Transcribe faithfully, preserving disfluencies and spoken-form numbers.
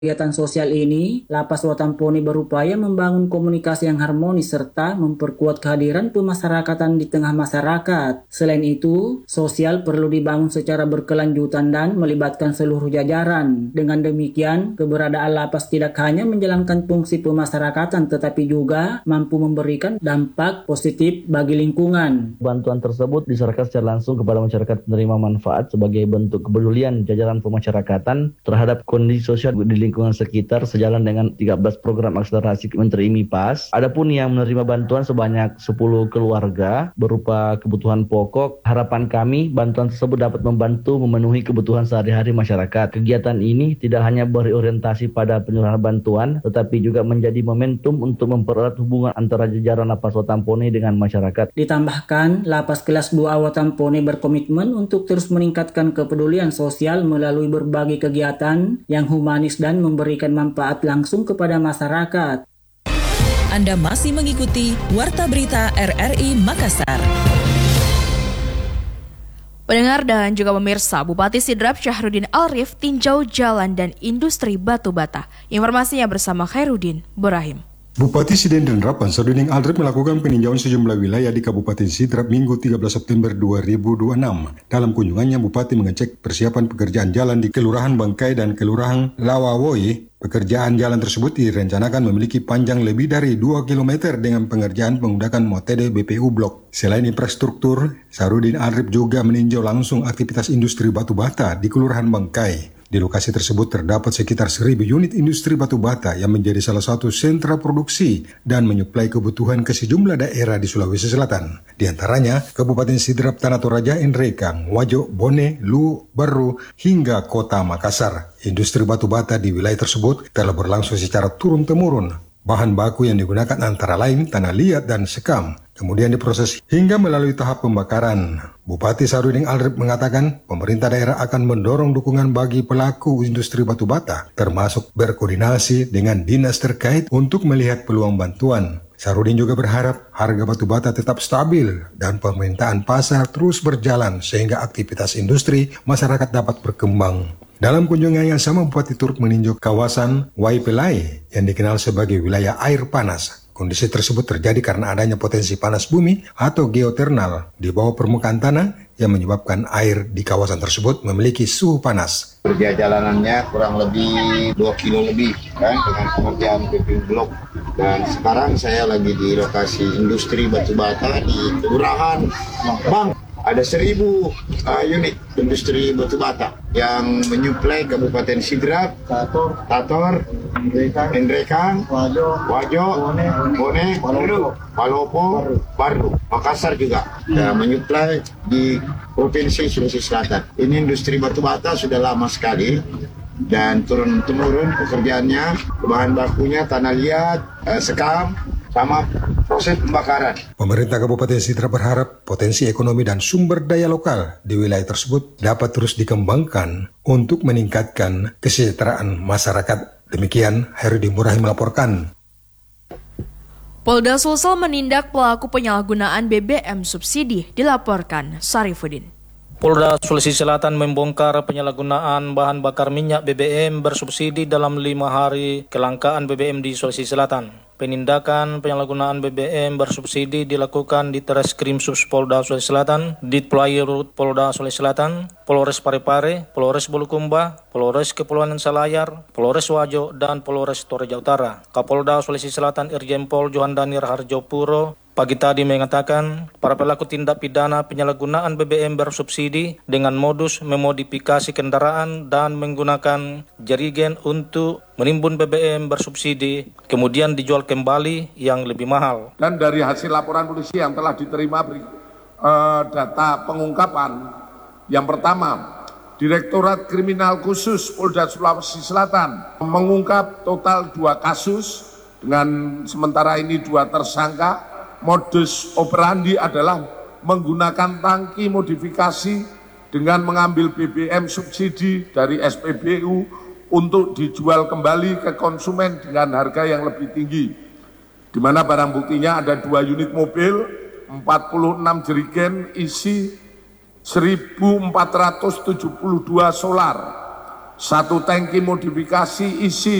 Kegiatan sosial ini, Lapas Watampone berupaya membangun komunikasi yang harmonis serta memperkuat kehadiran pemasyarakatan di tengah masyarakat. Selain itu, sosial perlu dibangun secara berkelanjutan dan melibatkan seluruh jajaran. Dengan demikian, keberadaan lapas tidak hanya menjalankan fungsi pemasyarakatan tetapi juga mampu memberikan dampak positif bagi lingkungan. Bantuan tersebut diserahkan secara langsung kepada masyarakat penerima manfaat sebagai bentuk kepedulian jajaran pemasyarakatan terhadap kondisi sosial di lingkungan sekitar sejalan dengan tiga belas program akselerasi Menteri MIPAS. Adapun yang menerima bantuan sebanyak sepuluh keluarga berupa kebutuhan pokok. Harapan kami bantuan tersebut dapat membantu memenuhi kebutuhan sehari-hari masyarakat. Kegiatan ini tidak hanya berorientasi pada penyerahan bantuan, tetapi juga menjadi momentum untuk mempererat hubungan antara jajaran Lapas Watampone dengan masyarakat. Ditambahkan, Lapas Kelas dua Watampone berkomitmen untuk terus meningkatkan kepedulian sosial melalui berbagai kegiatan yang humanis dan memberikan manfaat langsung kepada masyarakat. Anda masih mengikuti Warta Berita R R I Makassar. Pendengar dan juga pemirsa, Bupati Sidrap Syahrudin Arif tinjau jalan dan industri batu bata. Informasinya bersama Khairuddin Borahim. Bupati Sidrap Syahrudin Arif melakukan peninjauan sejumlah wilayah di Kabupaten Sidrap Minggu tiga belas September dua ribu dua puluh enam. Dalam kunjungannya, Bupati mengecek persiapan pekerjaan jalan di Kelurahan Bangkai dan Kelurahan Lawawoy. Pekerjaan jalan tersebut direncanakan memiliki panjang lebih dari dua kilometer dengan pengerjaan menggunakan metode B P U blok. Selain infrastruktur, Syahrudin Arif juga meninjau langsung aktivitas industri batu bata di Kelurahan Bangkai. Di lokasi tersebut terdapat sekitar seribu unit industri batu bata yang menjadi salah satu sentra produksi dan menyuplai kebutuhan ke sejumlah daerah di Sulawesi Selatan. Di antaranya Kabupaten Sidrap, Tanah Toraja, Nrekang, Wajo, Bone, Lu, Baru, hingga Kota Makassar. Industri batu bata di wilayah tersebut telah berlangsung secara turun-temurun. Bahan baku yang digunakan antara lain tanah liat dan sekam, kemudian diproses hingga melalui tahap pembakaran. Bupati Syahrudin Arif mengatakan pemerintah daerah akan mendorong dukungan bagi pelaku industri batu bata, termasuk berkoordinasi dengan dinas terkait untuk melihat peluang bantuan. Syahrudin juga berharap harga batu bata tetap stabil dan permintaan pasar terus berjalan sehingga aktivitas industri masyarakat dapat berkembang. Dalam kunjungan yang sama, Bupati turut meninjau kawasan Waipelai yang dikenal sebagai wilayah air panas. Kondisi tersebut terjadi karena adanya potensi panas bumi atau geothermal di bawah permukaan tanah yang menyebabkan air di kawasan tersebut memiliki suhu panas. Kerja jalanannya kurang lebih dua kilo lebih kan dengan pengerjaan B P U blok. Dan sekarang saya lagi di lokasi industri batu bata di Kelurahan Bang. Ada seribu uh, unit industri batu bata yang menyuplai Kabupaten Sidrap, Tator, Tator, Nrekang, Wajo, Wajo, Bone, Bone, Palu, Palopo, Baru, Makassar juga yang menyuplai di Provinsi Sulawesi Selatan. Ini industri batu bata sudah lama sekali dan turun-temurun pekerjaannya, bahan bakunya tanah liat, uh, sekam, sama proses pembakaran. Pemerintah Kabupaten Sidrap berharap potensi ekonomi dan sumber daya lokal di wilayah tersebut dapat terus dikembangkan untuk meningkatkan kesejahteraan masyarakat. Demikian Khairuddin Borahim melaporkan. Polda Sulsel menindak pelaku penyalahgunaan B B M subsidi, dilaporkan Sarifuddin. Polda Sulawesi Selatan membongkar penyalahgunaan bahan bakar minyak B B M bersubsidi dalam lima hari kelangkaan B B M di Sulawesi Selatan. Penindakan penyalahgunaan B B M bersubsidi dilakukan di Treskrim Sus Polda Sulawesi Selatan, Ditplayurut Polda Sulawesi Selatan, Polres Parepare, Polres Bulukumba, Polres Kepulauan Selayar, Polres Wajo, dan Polres Toraja Utara. Kapolda Sulawesi Selatan Irjen Pol Johandani Raharjo Puro pagi tadi mengatakan para pelaku tindak pidana penyalahgunaan B B M bersubsidi dengan modus memodifikasi kendaraan dan menggunakan jerigen untuk menimbun B B M bersubsidi kemudian dijual kembali yang lebih mahal. Dan dari hasil laporan polisi yang telah diterima beri, uh, data pengungkapan, yang pertama, Direktorat Kriminal Khusus Polda Sulawesi Selatan mengungkap total dua kasus dengan sementara ini dua tersangka. Modus operandi adalah menggunakan tangki modifikasi dengan mengambil B B M subsidi dari S P B U untuk dijual kembali ke konsumen dengan harga yang lebih tinggi. Di mana barang buktinya ada dua unit mobil, empat puluh enam jerigen isi seribu empat ratus tujuh puluh dua solar, satu tangki modifikasi isi